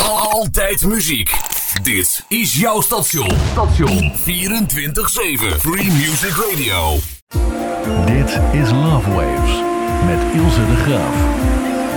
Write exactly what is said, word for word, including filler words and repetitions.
Altijd muziek. Dit is jouw station. Station vierentwintig zeven. Free Music Radio. Dit is Love Waves met Ilse de Graaf.